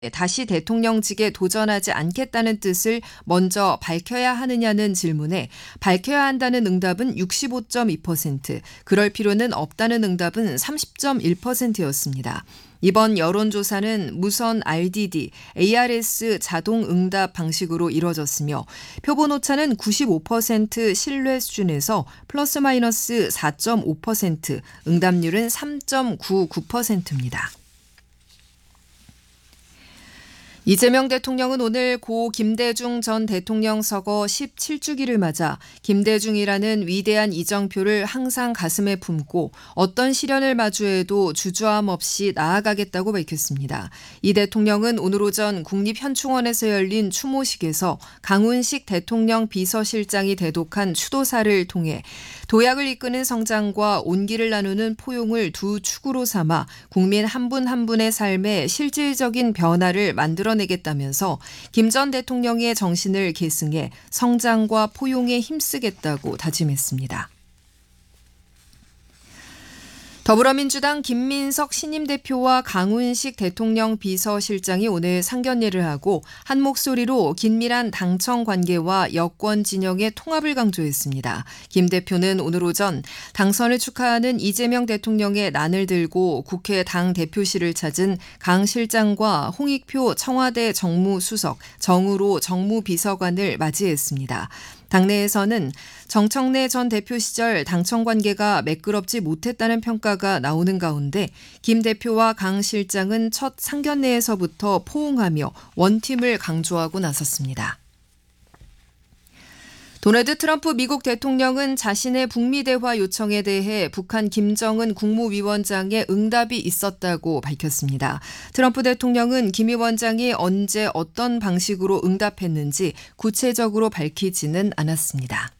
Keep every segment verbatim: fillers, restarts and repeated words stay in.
다시 대통령직에 도전하지 않겠다는 뜻을 먼저 밝혀야 하느냐는 질문에 밝혀야 한다는 응답은 육십오 점 이 퍼센트, 그럴 필요는 없다는 응답은 삼십 점 일 퍼센트였습니다. 이번 여론조사는 무선 알디디, 에이아르에스 자동 응답 방식으로 이뤄졌으며 표본 오차는 구십오 퍼센트 신뢰 수준에서 플러스 마이너스 사 점 오 퍼센트, 응답률은 삼 점 구구 퍼센트입니다. 이재명 대통령은 오늘 고 김대중 전 대통령 서거 십칠 주기를 맞아 김대중이라는 위대한 이정표를 항상 가슴에 품고 어떤 시련을 마주해도 주저함 없이 나아가겠다고 밝혔습니다. 이 대통령은 오늘 오전 국립현충원에서 열린 추모식에서 강훈식 대통령 비서실장이 대독한 추도사를 통해 도약을 이끄는 성장과 온기를 나누는 포용을 두 축으로 삼아 국민 한 분 한 분의 삶에 실질적인 변화를 만들어내겠다면서 김 전 대통령의 정신을 계승해 성장과 포용에 힘쓰겠다고 다짐했습니다. 더불어민주당 김민석 신임 대표와 강훈식 대통령 비서실장이 오늘 상견례를 하고 한 목소리로 긴밀한 당청 관계와 여권 진영의 통합을 강조했습니다. 김 대표는 오늘 오전 당선을 축하하는 이재명 대통령의 난을 들고 국회 당대표실을 찾은 강 실장과 홍익표 청와대 정무수석, 정우로 정무비서관을 맞이했습니다. 당내에서는 정청래 전 대표 시절 당청 관계가 매끄럽지 못했다는 평가가 나오는 가운데 김 대표와 강 실장은 첫 상견례에서부터 포옹하며 원팀을 강조하고 나섰습니다. 도널드 트럼프 미국 대통령은 자신의 북미 대화 요청에 대해 북한 김정은 국무위원장의 응답이 있었다고 밝혔습니다. 트럼프 대통령은 김 위원장이 언제 어떤 방식으로 응답했는지 구체적으로 밝히지는 않았습니다.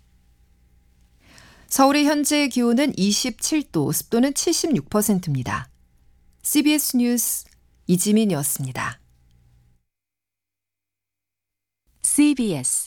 서울의 현재 기온은 이십칠 도, 습도는 칠십육 퍼센트입니다. 씨비에스 뉴스 이지민이었습니다. 씨비에스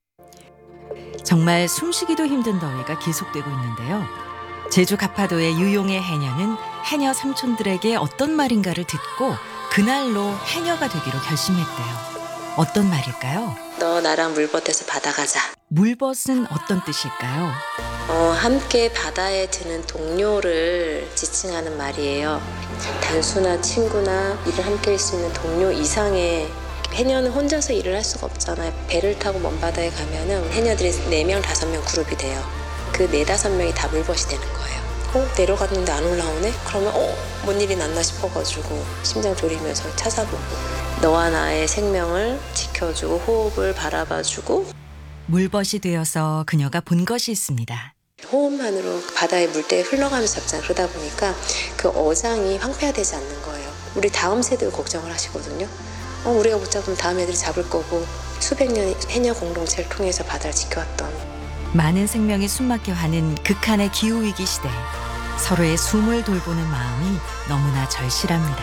정말 숨쉬기도 힘든 더위가 계속되고 있는데요. 제주 가파도의 유용의 해녀는 해녀 삼촌들에게 어떤 말인가를 듣고 그날로 해녀가 되기로 결심했대요. 어떤 말일까요? 너 나랑 물벗에서 바다 가자. 물벗은 어떤 뜻일까요? 어, 함께 바다에 드는 동료를 지칭하는 말이에요. 단순한 친구나 일을 함께 할 수 있는 동료 이상의, 해녀는 혼자서 일을 할 수가 없잖아요. 배를 타고 먼 바다에 가면은 해녀들이 네 명, 다섯 명 그룹이 돼요. 그 네, 다섯 명이 다 물벗이 되는 거예요. 어? 내려갔는데 안 올라오네? 그러면 어? 뭔 일이 났나 싶어가지고 심장 졸이면서 찾아보고 너와 나의 생명을 지켜주고 호흡을 바라봐주고 물벗이 되어서 그녀가 본 것이 있습니다. 호흡만으로 바다의 물때에 흘러가면서 잡잖아요. 그러다 보니까 그 어장이 황폐화되지 않는 거예요. 우리 다음 세대를 걱정을 하시거든요. 어, 우리가 못 잡으면 다음 애들이 잡을 거고 수백 년의 해녀 공동체를 통해서 바다를 지켜왔던 많은 생명이 숨막혀 하는 극한의 기후위기 시대, 서로의 숨을 돌보는 마음이 너무나 절실합니다.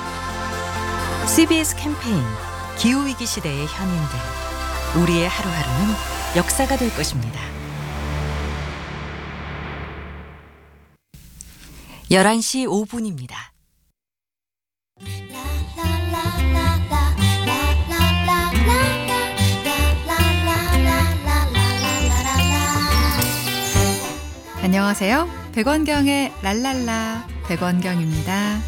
씨비에스 캠페인 기후위기 시대의 현인들, 우리의 하루하루는 역사가 될 것입니다. 열한 시 오 분입니다. 안녕하세요. 백원경의 랄랄라 백원경입니다.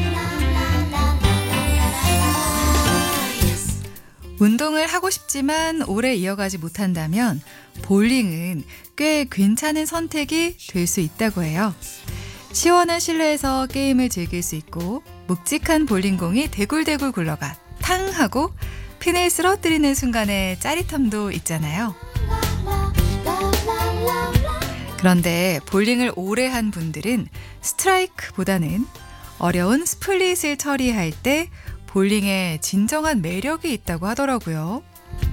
운동을 하고 싶지만 오래 이어가지 못한다면 볼링은 꽤 괜찮은 선택이 될 수 있다고 해요. 시원한 실내에서 게임을 즐길 수 있고 묵직한 볼링공이 대굴대굴 굴러가 탕 하고 핀을 쓰러뜨리는 순간의 짜릿함도 있잖아요. 그런데 볼링을 오래 한 분들은 스트라이크보다는 어려운 스플릿을 처리할 때 볼링에 진정한 매력이 있다고 하더라고요.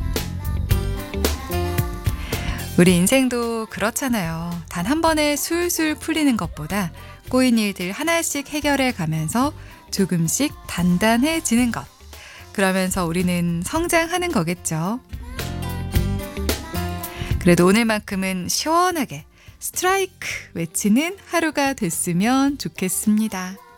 우리 인생도 그렇잖아요. 단 한 번에 술술 풀리는 것보다 꼬인 일들 하나씩 해결해 가면서 조금씩 단단해지는 것. 그러면서 우리는 성장하는 거겠죠. 그래도 오늘만큼은 시원하게 스트라이크 외치는 하루가 됐으면 좋겠습니다.